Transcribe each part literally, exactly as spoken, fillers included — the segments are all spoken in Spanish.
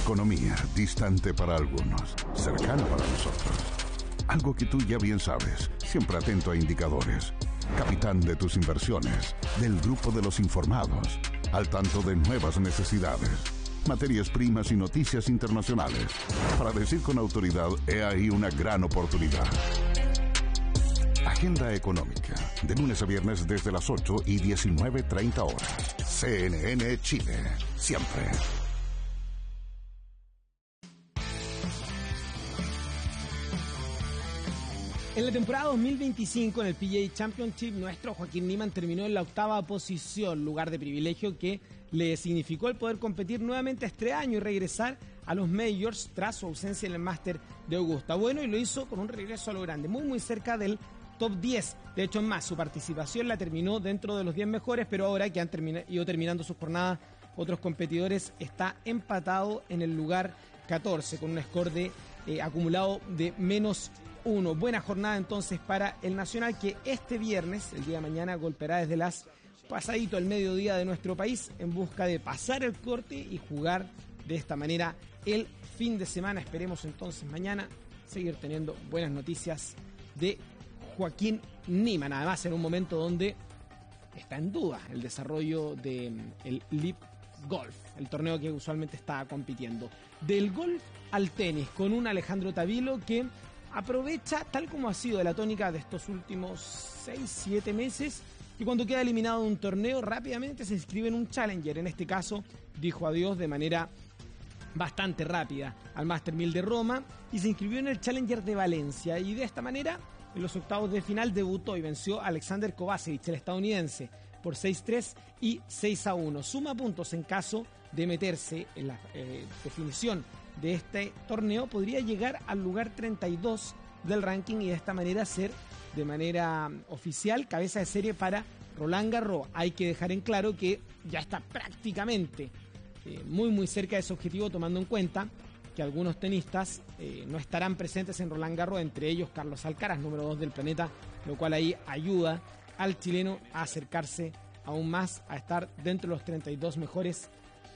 Economía, distante para algunos, cercana para nosotros. Algo que tú ya bien sabes, siempre atento a indicadores. Capitán de tus inversiones, del grupo de los informados, al tanto de nuevas necesidades, materias primas y noticias internacionales. Para decir con autoridad, he ahí una gran oportunidad. Agenda económica, de lunes a viernes desde las ocho y diecinueve treinta horas. C N N Chile, siempre. En la temporada dos mil veinticinco, en el P G A Championship, nuestro Joaquín Niemann terminó en la octava posición, lugar de privilegio que le significó el poder competir nuevamente este año y regresar a los Majors tras su ausencia en el Máster de Augusta. Bueno, y lo hizo con un regreso a lo grande, muy muy cerca del top diez. De hecho, en más, su participación la terminó dentro de los diez mejores, pero ahora que han termina, ido terminando su jornada otros competidores, está empatado en el lugar catorce con un score de eh, acumulado de menos uno. Buena jornada entonces para el Nacional, que este viernes, el día de mañana, golpeará desde las pasadito el mediodía de nuestro país en busca de pasar el corte y jugar de esta manera el fin de semana. Esperemos entonces mañana seguir teniendo buenas noticias de Joaquín Niemann, además en un momento donde está en duda el desarrollo del LIV Golf, el torneo que usualmente está compitiendo. Del golf al tenis, con un Alejandro Tavilo que aprovecha, tal como ha sido la tónica de estos últimos seis siete meses, y cuando queda eliminado de un torneo rápidamente se inscribe en un Challenger. En este caso dijo adiós de manera bastante rápida al Master mil de Roma y se inscribió en el Challenger de Valencia, y de esta manera en los octavos de final debutó y venció a Alexander Kovacevic, el estadounidense, por seis tres y seis a uno. Suma puntos en caso de meterse en la eh, definición de este torneo. Podría llegar al lugar treinta y dos del ranking y de esta manera ser de manera oficial cabeza de serie para Roland Garros. Hay que dejar en claro que ya está prácticamente eh, muy muy cerca de ese objetivo, tomando en cuenta que algunos tenistas eh, no estarán presentes en Roland Garros, entre ellos Carlos Alcaraz, número dos del planeta, lo cual ahí ayuda al chileno a acercarse aún más a estar dentro de los treinta y dos mejores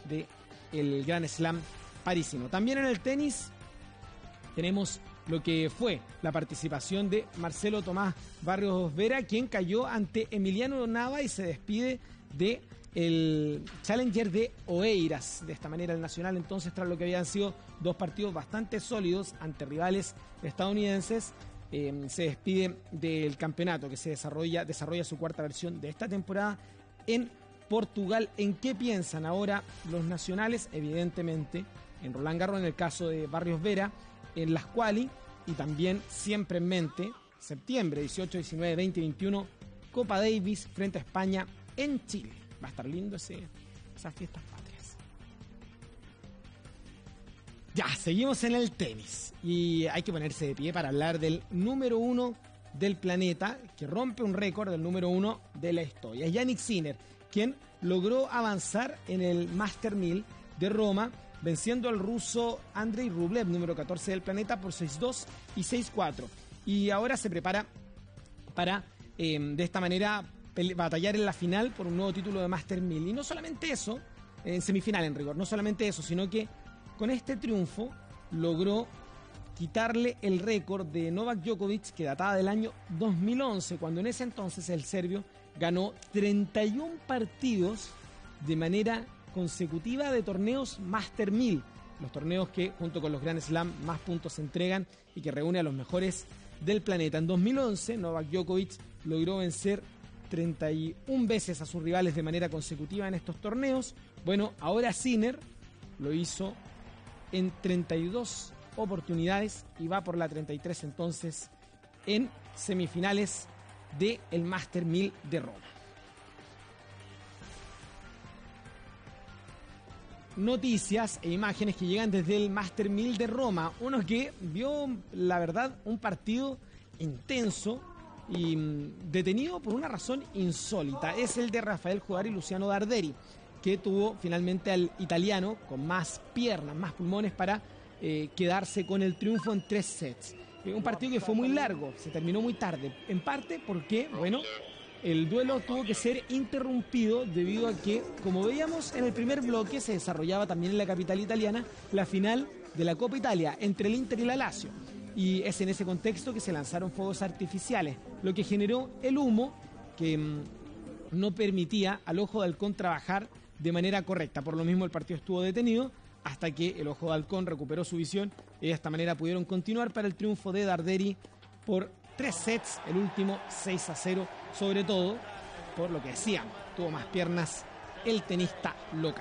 del Grand Slam parisino. También en el tenis tenemos lo que fue la participación de Marcelo Tomás Barrios Vera, quien cayó ante Emiliano Nava y se despide de el Challenger de Oeiras. De esta manera el Nacional, entonces, tras lo que habían sido dos partidos bastante sólidos ante rivales estadounidenses, eh, se despide del campeonato que se desarrolla, desarrolla su cuarta versión de esta temporada en Portugal. ¿En qué piensan ahora los nacionales? Evidentemente en Roland Garros, en el caso de Barrios Vera, en las quali, y también siempre en mente septiembre dieciocho, diecinueve, veinte y veintiuno, Copa Davis frente a España en Chile. Va a estar lindo ese, esas fiestas patrias. Ya, seguimos en el tenis y hay que ponerse de pie para hablar del número uno del planeta, que rompe un récord del número uno de la historia. Es Jannik Sinner, quien logró avanzar en el Master mil de Roma, venciendo al ruso Andrei Rublev, número catorce del planeta, por seis dos y seis cuatro. Y ahora se prepara para, eh, de esta manera, batallar en la final por un nuevo título de Master mil. Y no solamente eso, en semifinal en rigor, no solamente eso, sino que con este triunfo logró quitarle el récord de Novak Djokovic, que databa del año dos mil once, cuando en ese entonces el serbio ganó treinta y uno partidos de manera consecutiva de torneos Master mil, los torneos que junto con los Grand Slam más puntos se entregan y que reúne a los mejores del planeta. En dos mil once Novak Djokovic logró vencer treinta y una veces a sus rivales de manera consecutiva en estos torneos. Bueno, ahora Sinner lo hizo en treinta y dos oportunidades y va por la treinta y tres entonces en semifinales del Master mil de Roma. Noticias e imágenes que llegan desde el Master mil de Roma, uno que vio, la verdad, un partido intenso y detenido por una razón insólita. Es el de Rafael Jodar y Luciano Darderi, que tuvo finalmente al italiano con más piernas, más pulmones para eh, quedarse con el triunfo en tres sets. Eh, un partido que fue muy largo, se terminó muy tarde, en parte porque, bueno, el duelo tuvo que ser interrumpido debido a que, como veíamos en el primer bloque, se desarrollaba también en la capital italiana la final de la Copa Italia entre el Inter y la Lazio. Y es en ese contexto que se lanzaron fuegos artificiales, lo que generó el humo que mmm, no permitía al Ojo de Halcón trabajar de manera correcta. Por lo mismo el partido estuvo detenido hasta que el Ojo de Halcón recuperó su visión y de esta manera pudieron continuar para el triunfo de Darderi por tres sets, el último seis a cero, sobre todo por lo que decíamos, tuvo más piernas el tenista local.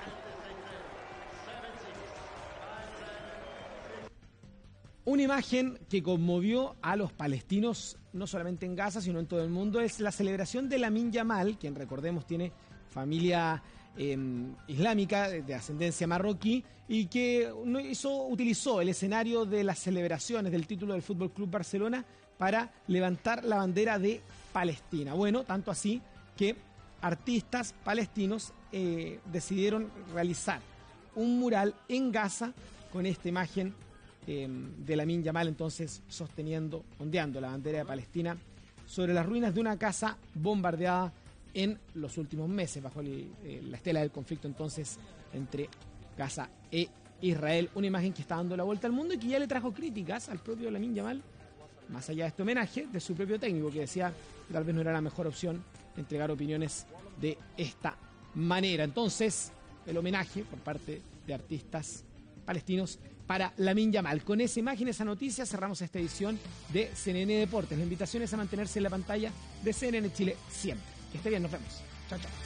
Una imagen que conmovió a los palestinos, no solamente en Gaza, sino en todo el mundo, es la celebración de Lamine Yamal, quien recordemos tiene familia eh, islámica de ascendencia marroquí y que hizo, utilizó el escenario de las celebraciones del título del Fútbol Club Barcelona para levantar la bandera de Palestina. Bueno, tanto así que artistas palestinos eh, decidieron realizar un mural en Gaza con esta imagen eh, de Lamine Yamal entonces sosteniendo, ondeando la bandera de Palestina sobre las ruinas de una casa bombardeada en los últimos meses bajo el, eh, la estela del conflicto entonces entre Gaza e Israel. Una imagen que está dando la vuelta al mundo y que ya le trajo críticas al propio Lamine Yamal, más allá de este homenaje de su propio técnico, que decía que tal vez no era la mejor opción entregar opiniones de esta manera. Entonces, el homenaje por parte de artistas palestinos para Lamine Yamal. Con esa imagen, esa noticia, cerramos esta edición de C N N Deportes. La invitación es a mantenerse en la pantalla de C N N Chile siempre. Que esté bien, nos vemos. Chao, chao.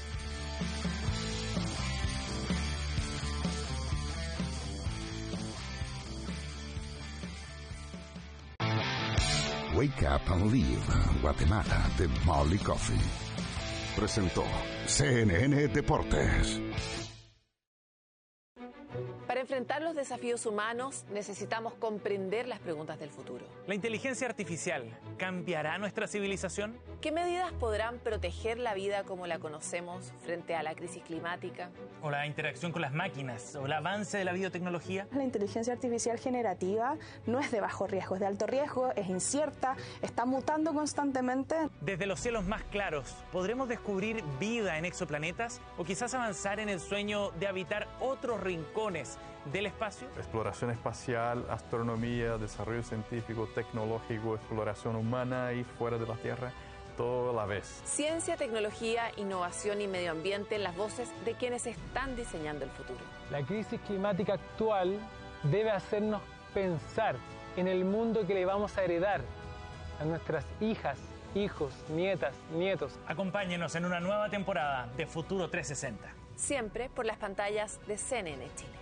Wake Up and Live, Guatemala, de Molly Coffee. Presentó C N N Deportes. Para enfrentar los desafíos humanos necesitamos comprender las preguntas del futuro. ¿La inteligencia artificial cambiará nuestra civilización? ¿Qué medidas podrán proteger la vida como la conocemos frente a la crisis climática? ¿O la interacción con las máquinas? ¿O el avance de la biotecnología? La inteligencia artificial generativa no es de bajo riesgo, es de alto riesgo, es incierta, está mutando constantemente. Desde los cielos más claros, ¿podremos descubrir vida en exoplanetas? ¿O quizás avanzar en el sueño de habitar otros rincones del espacio? Exploración espacial, astronomía, desarrollo científico, tecnológico, exploración humana y fuera de la Tierra, todo a la vez. Ciencia, tecnología, innovación y medio ambiente en las voces de quienes están diseñando el futuro. La crisis climática actual debe hacernos pensar en el mundo que le vamos a heredar a nuestras hijas, hijos, nietas, nietos. Acompáñenos en una nueva temporada de Futuro trescientos sesenta. Siempre por las pantallas de C N N Chile.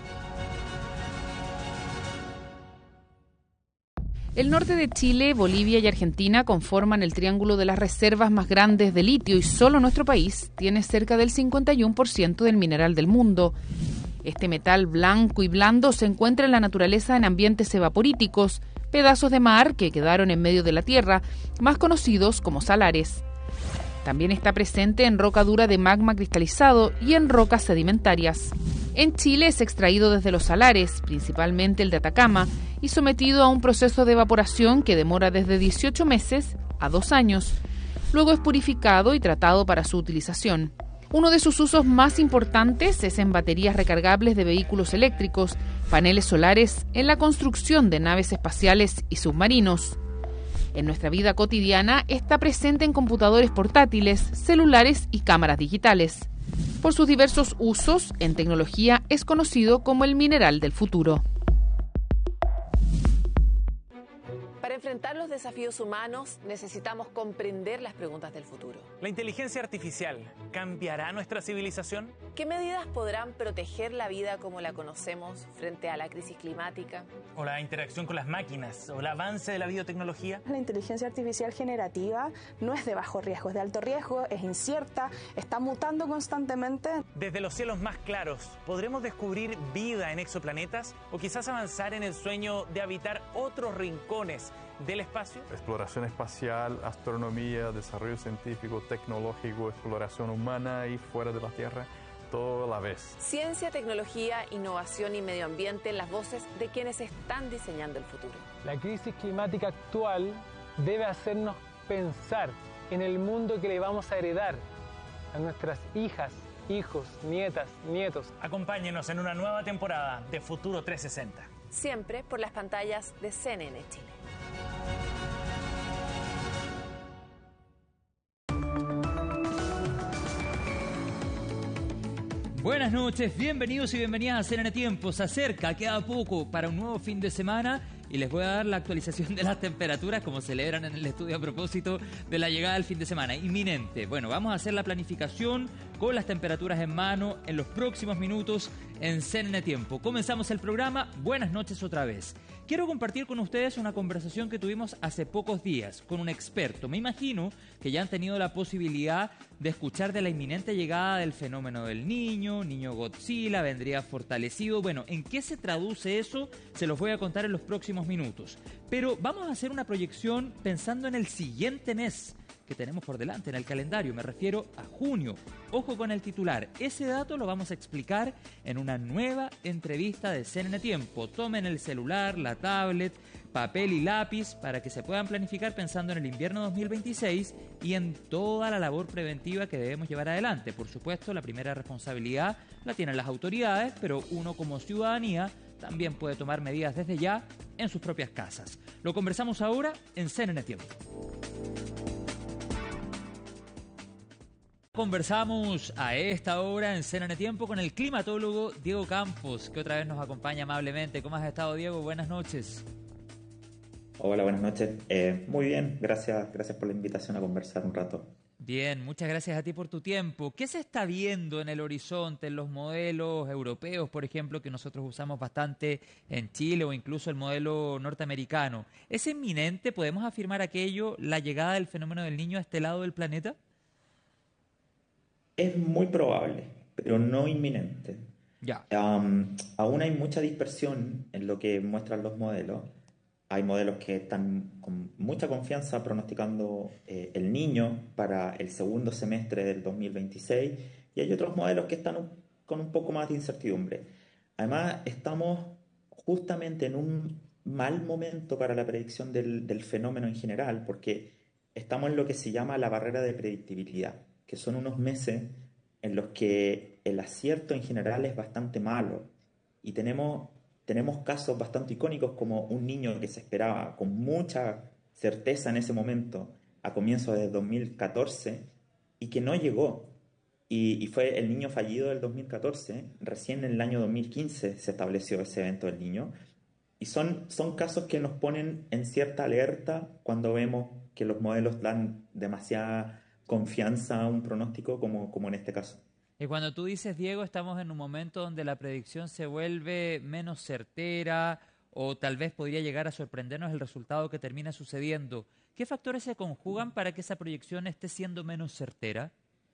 El norte de Chile, Bolivia y Argentina conforman el triángulo de las reservas más grandes de litio y solo nuestro país tiene cerca del cincuenta y uno por ciento del mineral del mundo. Este metal blanco y blando se encuentra en la naturaleza en ambientes evaporíticos, pedazos de mar que quedaron en medio de la tierra, más conocidos como salares. También está presente en roca dura de magma cristalizado y en rocas sedimentarias. En Chile es extraído desde los salares, principalmente el de Atacama, y sometido a un proceso de evaporación que demora desde dieciocho meses a dos años. Luego es purificado y tratado para su utilización. Uno de sus usos más importantes es en baterías recargables de vehículos eléctricos, paneles solares, en la construcción de naves espaciales y submarinos. En nuestra vida cotidiana está presente en computadores portátiles, celulares y cámaras digitales. Por sus diversos usos en tecnología es conocido como el mineral del futuro. Para enfrentar los desafíos humanos necesitamos comprender las preguntas del futuro. ¿La inteligencia artificial cambiará nuestra civilización? ¿Qué medidas podrán proteger la vida como la conocemos frente a la crisis climática? ¿O la interacción con las máquinas? ¿O el avance de la biotecnología? La inteligencia artificial generativa no es de bajo riesgo, es de alto riesgo, es incierta, está mutando constantemente. Desde los cielos más claros, ¿podremos descubrir vida en exoplanetas? ¿O quizás avanzar en el sueño de habitar otros rincones del espacio? Exploración espacial, astronomía, desarrollo científico, tecnológico, exploración humana y fuera de la Tierra, todo a la vez. Ciencia, tecnología, innovación y medio ambiente en las voces de quienes están diseñando el futuro. La crisis climática actual debe hacernos pensar en el mundo que le vamos a heredar a nuestras hijas, hijos, nietas, nietos. Acompáñenos en una nueva temporada de Futuro trescientos sesenta. Siempre por las pantallas de C N N Chile. Buenas noches, bienvenidos y bienvenidas a C N N Tiempo. Se acerca, queda poco para un nuevo fin de semana y les voy a dar la actualización de las temperaturas como celebran en el estudio a propósito de la llegada del fin de semana. Inminente. Bueno, vamos a hacer la planificación con las temperaturas en mano en los próximos minutos en C N N Tiempo. Comenzamos el programa. Buenas noches otra vez. Quiero compartir con ustedes una conversación que tuvimos hace pocos días con un experto. Me imagino que ya han tenido la posibilidad de escuchar de la inminente llegada del fenómeno del Niño, Niño Godzilla, vendría fortalecido. Bueno, ¿en qué se traduce eso? Se los voy a contar en los próximos minutos. Pero vamos a hacer una proyección pensando en el siguiente mes que tenemos por delante en el calendario, me refiero a junio. Ojo con el titular, ese dato lo vamos a explicar en una nueva entrevista de C N N Tiempo. Tomen el celular, la tablet, papel y lápiz para que se puedan planificar pensando en el invierno dos mil veintiséis y en toda la labor preventiva que debemos llevar adelante. Por supuesto, la primera responsabilidad la tienen las autoridades, pero uno como ciudadanía también puede tomar medidas desde ya en sus propias casas. Lo conversamos ahora en C N N Tiempo. Conversamos a esta hora en C N N Tiempo con el climatólogo Diego Campos, que otra vez nos acompaña amablemente. ¿Cómo has estado, Diego? Buenas noches. Hola, buenas noches. Eh, muy bien, gracias, gracias por la invitación a conversar un rato. Bien, muchas gracias a ti por tu tiempo. ¿Qué se está viendo en el horizonte, en los modelos europeos, por ejemplo, que nosotros usamos bastante en Chile o incluso el modelo norteamericano? ¿Es inminente, podemos afirmar aquello, la llegada del fenómeno del Niño a este lado del planeta? Es muy probable, pero no inminente. Ya. Um, aún hay mucha dispersión en lo que muestran los modelos. Hay modelos que están con mucha confianza pronosticando eh, el Niño para el segundo semestre del dos mil veintiséis y hay otros modelos que están un, con un poco más de incertidumbre. Además, estamos justamente en un mal momento para la predicción del, del fenómeno en general porque estamos en lo que se llama la barrera de predictibilidad, que son unos meses en los que el acierto en general es bastante malo y tenemos, tenemos casos bastante icónicos como un niño que se esperaba con mucha certeza en ese momento a comienzos de dos mil catorce y que no llegó y, y fue el niño fallido del dos mil catorce. Recién en el año dos mil quince se estableció ese evento del niño y son, son casos que nos ponen en cierta alerta cuando vemos que los modelos dan demasiada confianza a un pronóstico como, como en este caso. Y cuando tú dices, Diego, estamos en un momento donde la predicción se vuelve menos certera o tal vez podría llegar a sorprendernos el resultado que termina sucediendo. ¿Qué factores se conjugan para que esa proyección esté siendo menos certera?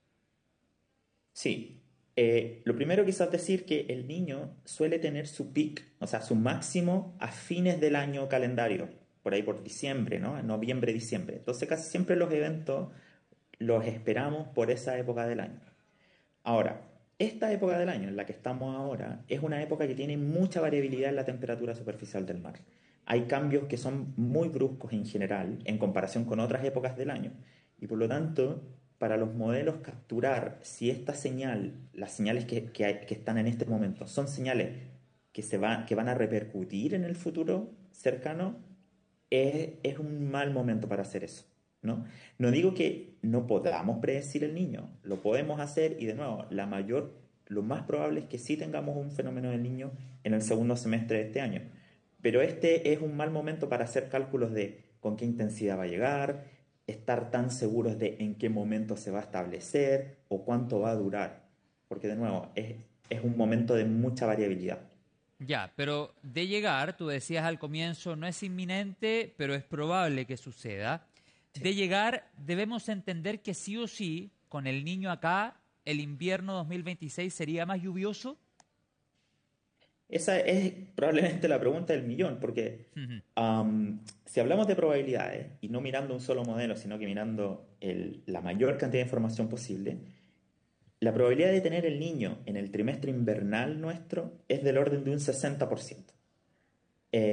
Sí, eh, lo primero quizás decir que el Niño suele tener su peak, o sea, su máximo a fines del año calendario, por ahí por diciembre, ¿no? En noviembre, diciembre. Entonces casi siempre los eventos los esperamos por esa época del año. Ahora, esta época del año en la que estamos ahora es una época que tiene mucha variabilidad en la temperatura superficial del mar. Hay cambios que son muy bruscos en general en comparación con otras épocas del año. Y por lo tanto, para los modelos capturar si esta señal, las señales que, que, hay, que están en este momento, son señales que, se va, que van a repercutir en el futuro cercano, es, es un mal momento para hacer eso. ¿No? No digo que no podamos predecir el Niño, lo podemos hacer y de nuevo, la mayor, lo más probable es que sí tengamos un fenómeno del Niño en el segundo semestre de este año. Pero este es un mal momento para hacer cálculos de con qué intensidad va a llegar, estar tan seguros de en qué momento se va a establecer o cuánto va a durar. Porque de nuevo, es, es un momento de mucha variabilidad. Ya, pero de llegar, tú decías al comienzo, no es inminente, pero es probable que suceda. De llegar, debemos entender que sí o sí, con el Niño acá, el invierno dos mil veintiséis sería más lluvioso. Esa es probablemente la pregunta del millón, porque uh-huh. um, si hablamos de probabilidades, y no mirando un solo modelo, sino que mirando el, la mayor cantidad de información posible, la probabilidad de tener el Niño en el trimestre invernal nuestro es del orden de un sesenta por ciento.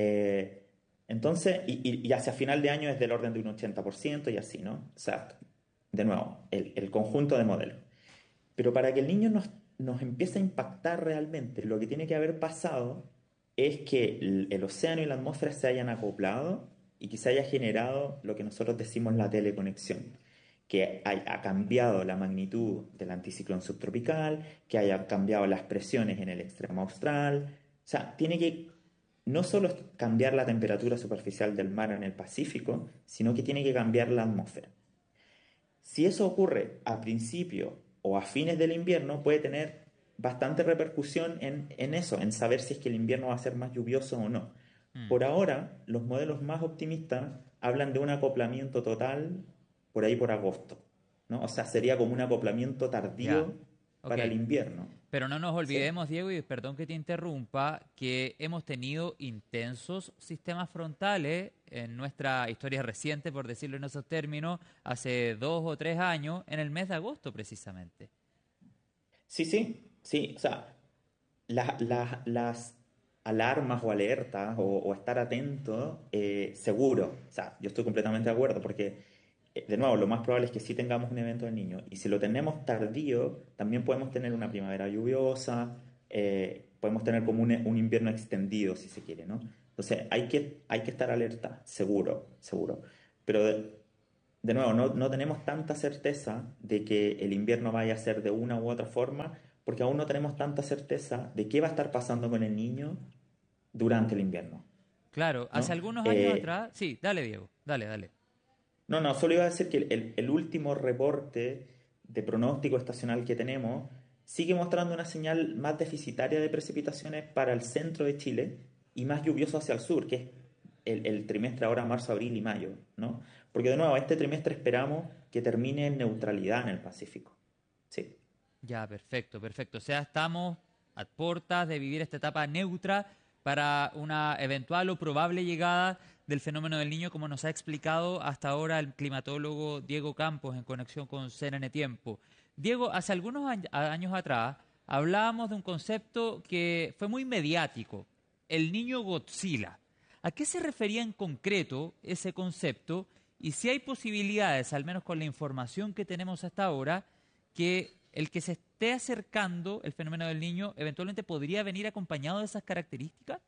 Eh... Entonces, y, y hacia final de año es del orden de un ochenta por ciento y así, ¿no? O sea, de nuevo, el, el conjunto de modelos. Pero para que el niño nos, nos empiece a impactar realmente, lo que tiene que haber pasado es que el, el océano y la atmósfera se hayan acoplado y que se haya generado lo que nosotros decimos la teleconexión, que haya cambiado la magnitud del anticiclón subtropical, que haya cambiado las presiones en el extremo austral. O sea, tiene que no solo cambiar la temperatura superficial del mar en el Pacífico, sino que tiene que cambiar la atmósfera. Si eso ocurre a principio o a fines del invierno, puede tener bastante repercusión en, en eso, en saber si es que el invierno va a ser más lluvioso o no. Mm. Por ahora, los modelos más optimistas hablan de un acoplamiento total por ahí por agosto, ¿no? O sea, sería como un acoplamiento tardío yeah. para okay. el invierno. Pero no nos olvidemos, ¿sí? Diego, y perdón que te interrumpa, que hemos tenido intensos sistemas frontales en nuestra historia reciente, por decirlo en esos términos, hace dos o tres años, en el mes de agosto precisamente. Sí, sí, sí. O sea, la, la, las alarmas o alertas o, o estar atento, eh, seguro. O sea, yo estoy completamente de acuerdo porque... De nuevo, lo más probable es que sí tengamos un evento del niño. Y si lo tenemos tardío, también podemos tener una primavera lluviosa, eh, podemos tener como un, un invierno extendido, si se quiere, ¿no? Entonces, hay que, hay que estar alerta, seguro, seguro. Pero, de, de nuevo, no, no tenemos tanta certeza de que el invierno vaya a ser de una u otra forma, porque aún no tenemos tanta certeza de qué va a estar pasando con el niño durante el invierno. Claro, ¿no? Hace algunos años eh, atrás... Sí, dale, Diego, dale, dale. No, no, solo iba a decir que el, el último reporte de pronóstico estacional que tenemos sigue mostrando una señal más deficitaria de precipitaciones para el centro de Chile y más lluvioso hacia el sur, que es el, el trimestre ahora marzo, abril y mayo, ¿no? Porque de nuevo, este trimestre esperamos que termine en neutralidad en el Pacífico. Sí. Ya, perfecto, perfecto. O sea, estamos a puertas de vivir esta etapa neutra para una eventual o probable llegada del fenómeno del Niño, como nos ha explicado hasta ahora el climatólogo Diego Campos en conexión con C N N Tiempo. Diego, hace algunos años atrás hablábamos de un concepto que fue muy mediático, el Niño Godzilla. ¿A qué se refería en concreto ese concepto? Y si hay posibilidades, al menos con la información que tenemos hasta ahora, que el que se esté acercando el fenómeno del Niño eventualmente podría venir acompañado de esas características.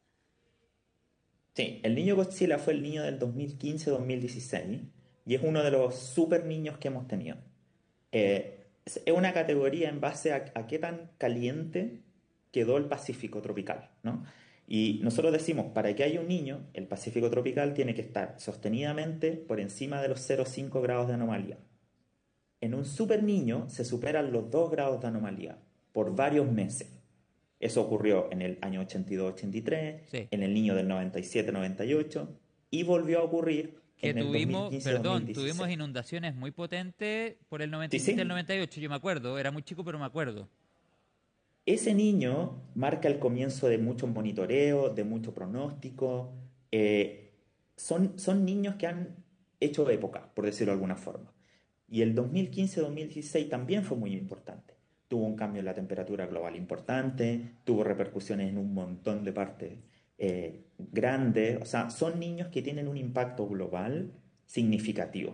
Sí, el Niño Godzilla fue el niño del dos mil quince dos mil dieciséis y es uno de los super niños que hemos tenido. Eh, es una categoría en base a, a qué tan caliente quedó el Pacífico tropical, ¿no? Y nosotros decimos, para que haya un niño, el Pacífico tropical tiene que estar sostenidamente por encima de los cero coma cinco grados de anomalía. En un super niño se superan los dos grados de anomalía por varios meses. Eso ocurrió en el año ochenta y dos ochenta y tres, sí. En el niño del noventa y siete noventa y ocho, y volvió a ocurrir que en tuvimos, el dos mil quince perdón, dos mil dieciséis. Tuvimos inundaciones muy potentes por el noventa y siete y sí, sí. el noventa y ocho, yo me acuerdo, era muy chico pero me acuerdo. Ese niño marca el comienzo de mucho monitoreo, de mucho pronóstico. Eh, son, son niños que han hecho época, por decirlo de alguna forma. Y el dos mil quince dos mil dieciséis también fue muy importante. Tuvo un cambio en la temperatura global importante, tuvo repercusiones en un montón de partes eh, grandes. O sea, son niños que tienen un impacto global significativo.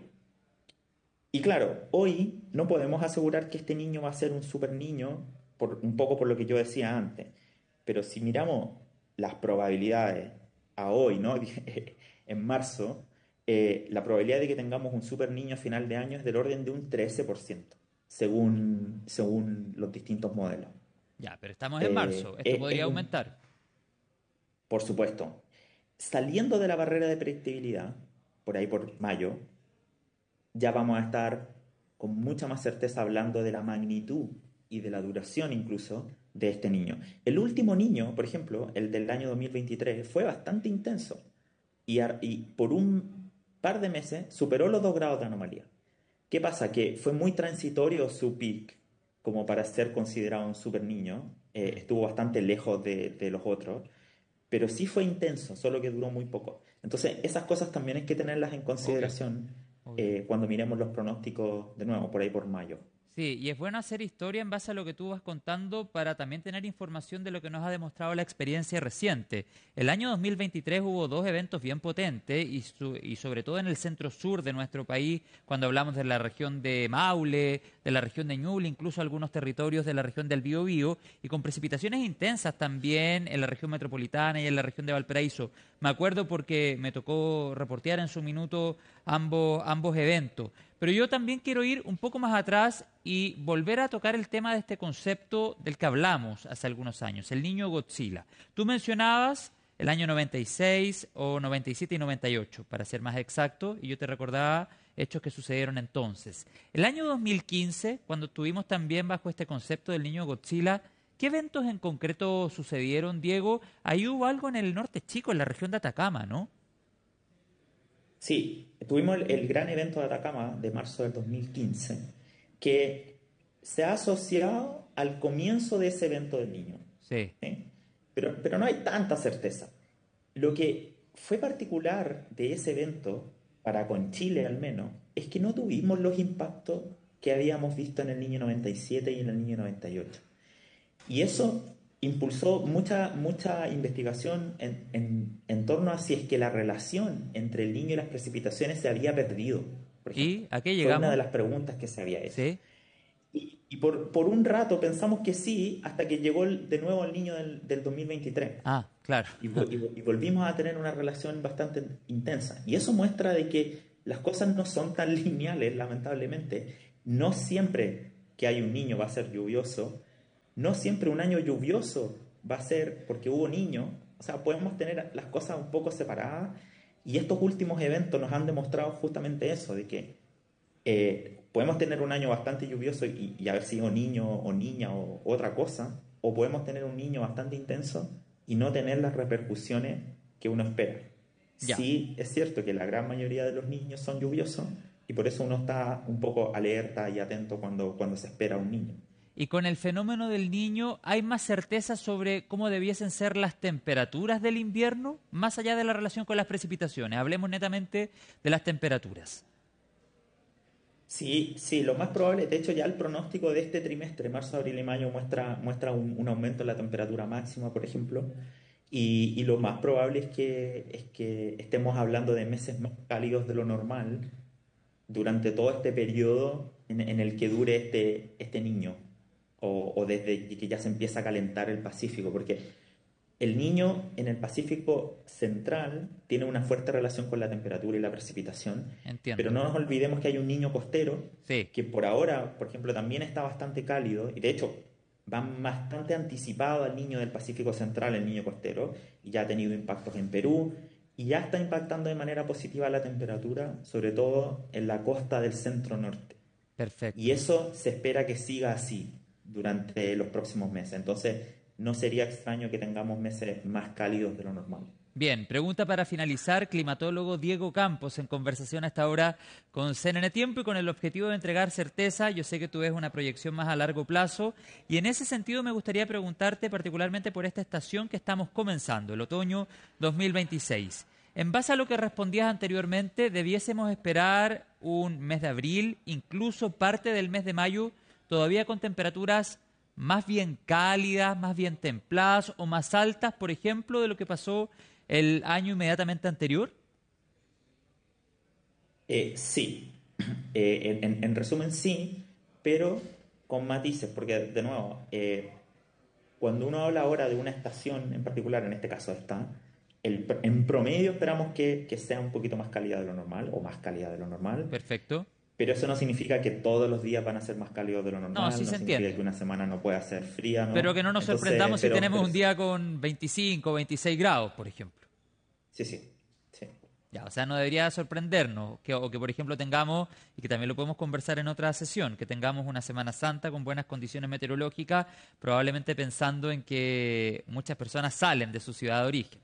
Y claro, hoy no podemos asegurar que este niño va a ser un super niño, por, un poco por lo que yo decía antes. Pero si miramos las probabilidades a hoy, ¿no? en marzo, eh, la probabilidad de que tengamos un super niño a final de año es del orden de un trece por ciento. Según, según los distintos modelos. Ya, pero estamos en marzo. ¿Esto eh, podría eh, aumentar? Por supuesto. Saliendo de la barrera de predictibilidad, por ahí por mayo, ya vamos a estar con mucha más certeza hablando de la magnitud y de la duración incluso de este niño. El último niño, por ejemplo, el del año dos mil veintitrés, fue bastante intenso. Y, y por un par de meses superó los dos grados de anomalía. ¿Qué pasa? Que fue muy transitorio su peak como para ser considerado un super niño. Eh, estuvo bastante lejos de, de los otros, pero sí fue intenso, solo que duró muy poco. Entonces, esas cosas también hay que tenerlas en consideración okay. Okay. Eh, cuando miremos los pronósticos de nuevo, por ahí por mayo. Sí, y es bueno hacer historia en base a lo que tú vas contando para también tener información de lo que nos ha demostrado la experiencia reciente. El año dos mil veintitrés hubo dos eventos bien potentes y, su, y sobre todo en el centro sur de nuestro país, cuando hablamos de la región de Maule, de la región de Ñuble, incluso algunos territorios de la región del Biobío, y con precipitaciones intensas también en la región metropolitana y en la región de Valparaíso. Me acuerdo porque me tocó reportear en su minuto ambos, ambos eventos. Pero yo también quiero ir un poco más atrás y volver a tocar el tema de este concepto del que hablamos hace algunos años, el niño Godzilla. Tú mencionabas el año noventa y seis o noventa y siete y noventa y ocho, para ser más exacto, y yo te recordaba hechos que sucedieron entonces. El año dos mil quince, cuando estuvimos también bajo este concepto del niño Godzilla, ¿qué eventos en concreto sucedieron, Diego? Ahí hubo algo en el norte chico, en la región de Atacama, ¿no? Sí, tuvimos el, el gran evento de Atacama de marzo del dos mil quince, que se ha asociado al comienzo de ese evento del niño. Sí. ¿Eh? Pero, pero no hay tanta certeza. Lo que fue particular de ese evento, para con Chile al menos, es que no tuvimos los impactos que habíamos visto en el niño noventa y siete y en el niño noventa y ocho. Y eso impulsó mucha, mucha investigación en, en, en torno a si es que la relación entre el niño y las precipitaciones se había perdido. Por ejemplo. ¿Y a qué llegamos? Fue una de las preguntas que se había hecho. ¿Sí? Y, y por, por un rato pensamos que sí, hasta que llegó el, de nuevo el niño del, del dos mil veintitrés. Ah, claro. Y, y, y volvimos a tener una relación bastante intensa. Y eso muestra de que las cosas no son tan lineales, lamentablemente. No siempre que hay un niño va a ser lluvioso. No siempre un año lluvioso va a ser porque hubo niños. O sea, podemos tener las cosas un poco separadas. Y estos últimos eventos nos han demostrado justamente eso, de que eh, podemos tener un año bastante lluvioso y, y haber sido niño o niña o otra cosa. O podemos tener un niño bastante intenso y no tener las repercusiones que uno espera. Ya. Sí, es cierto que la gran mayoría de los niños son lluviosos y por eso uno está un poco alerta y atento cuando, cuando se espera un niño. Y con el fenómeno del niño, ¿hay más certeza sobre cómo debiesen ser las temperaturas del invierno, más allá de la relación con las precipitaciones? Hablemos netamente de las temperaturas. Sí, sí, lo más probable, de hecho ya el pronóstico de este trimestre, marzo, abril y mayo, muestra, muestra un, un aumento en la temperatura máxima, por ejemplo, y, y lo más probable es que, es que estemos hablando de meses más cálidos de lo normal durante todo este periodo en, en el que dure este, este niño. O, o desde que ya se empieza a calentar el Pacífico, porque el niño en el Pacífico central tiene una fuerte relación con la temperatura y la precipitación. Entiendo. Pero no nos olvidemos que hay un niño costero sí. que por ahora, por ejemplo, también está bastante cálido y de hecho va bastante anticipado al niño del Pacífico central, el niño costero, y ya ha tenido impactos en Perú y ya está impactando de manera positiva la temperatura, sobre todo en la costa del centro norte. Perfecto. Y eso se espera que siga así durante los próximos meses. Entonces, no sería extraño que tengamos meses más cálidos de lo normal. Bien, pregunta para finalizar, climatólogo Diego Campos, en conversación hasta ahora con C N N Tiempo y con el objetivo de entregar certeza. Yo sé que tú ves una proyección más a largo plazo y en ese sentido me gustaría preguntarte particularmente por esta estación que estamos comenzando, el otoño dos mil veintiséis. En base a lo que respondías anteriormente, debiésemos esperar un mes de abril, incluso parte del mes de mayo, todavía con temperaturas más bien cálidas, más bien templadas o más altas, por ejemplo, de lo que pasó el año inmediatamente anterior? Eh, sí, eh, en, en resumen sí, pero con matices, porque de nuevo, eh, cuando uno habla ahora de una estación en particular, en este caso esta, el, en promedio esperamos que, que sea un poquito más cálida de lo normal o más cálida de lo normal. Perfecto. Pero eso no significa que todos los días van a ser más cálidos de lo normal. No, sí no se significa entiende. que una semana no pueda ser fría, ¿no? Pero que no nos Entonces, sorprendamos pero, si tenemos pero, un día con veinticinco, veintiséis grados, por ejemplo. Sí, sí, sí. Ya, o sea, no debería sorprendernos que, o que, por ejemplo, tengamos, y que también lo podemos conversar en otra sesión, que tengamos una Semana Santa con buenas condiciones meteorológicas, probablemente pensando en que muchas personas salen de su ciudad de origen.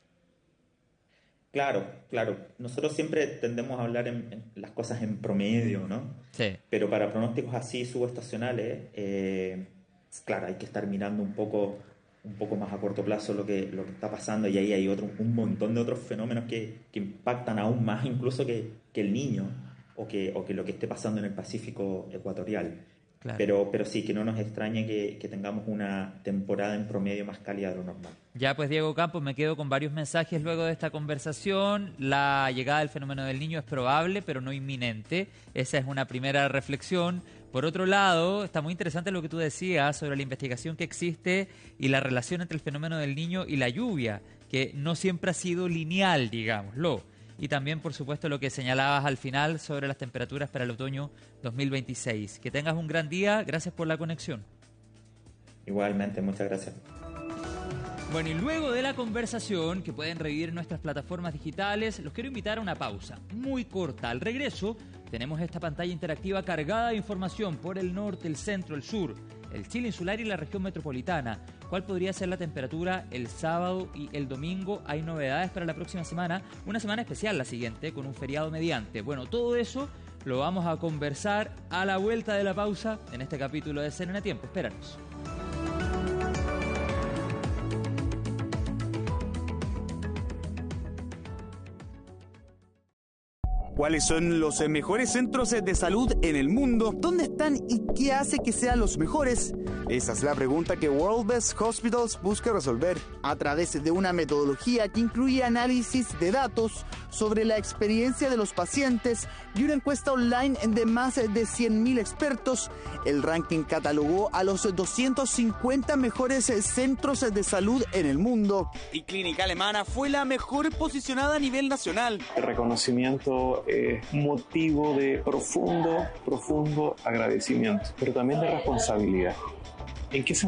Claro, claro. Nosotros siempre tendemos a hablar en, en las cosas en promedio, ¿no? Sí. Pero para pronósticos así subestacionales, eh, claro, hay que estar mirando un poco, un poco más a corto plazo lo que, lo que está pasando y ahí hay otro, un montón de otros fenómenos que, que impactan aún más incluso que, que el niño o que, o que lo que esté pasando en el Pacífico ecuatorial. Claro. Claro. Pero, pero sí, que no nos extrañe que, que tengamos una temporada en promedio más cálida de lo normal. Ya pues, Diego Campos, me quedo con varios mensajes luego de esta conversación. La llegada del fenómeno del Niño es probable, pero no inminente. Esa es una primera reflexión. Por otro lado, está muy interesante lo que tú decías sobre la investigación que existe y la relación entre el fenómeno del Niño y la lluvia, que no siempre ha sido lineal, digámoslo. Y también, por supuesto, lo que señalabas al final sobre las temperaturas para el otoño dos mil veintiséis. Que tengas un gran día. Gracias por la conexión. Igualmente, muchas gracias. Bueno, y luego de la conversación, que pueden revivir en nuestras plataformas digitales, los quiero invitar a una pausa muy corta. Al regreso, tenemos esta pantalla interactiva cargada de información por el norte, el centro, el sur, el Chile insular y la región metropolitana. ¿Cuál podría ser la temperatura el sábado y el domingo? Hay novedades para la próxima semana, una semana especial la siguiente, con un feriado mediante. Bueno, todo eso lo vamos a conversar a la vuelta de la pausa en este capítulo de C N N Tiempo. Espéranos. ¿Cuáles son los mejores centros de salud en el mundo? ¿Dónde están y qué hace que sean los mejores? Esa es la pregunta que World Best Hospitals busca resolver a través de una metodología que incluye análisis de datos sobre la experiencia de los pacientes y una encuesta online de más de cien mil expertos. El ranking catalogó a los doscientos cincuenta mejores centros de salud en el mundo y Clínica Alemana fue la mejor posicionada a nivel nacional. El reconocimiento es motivo de profundo, profundo agradecimiento, pero también de responsabilidad. ¿En qué sentido?